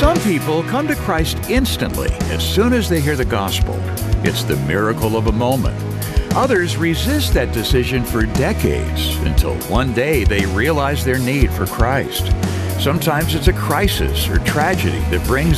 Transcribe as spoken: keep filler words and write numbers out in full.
Some people come to Christ instantly as soon as they hear the gospel. It's the miracle of a moment. Others resist that decision for decades until one day they realize their need for Christ. Sometimes it's a crisis or tragedy that brings